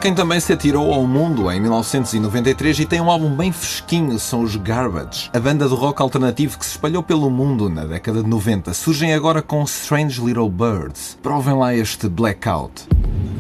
quem também se atirou ao mundo em 1993 e tem um álbum bem fresquinho são os Garbage, a banda de rock alternativo que se espalhou pelo mundo na década de 90. Surgem agora com Strange Little Birds. Provem lá este Blackout.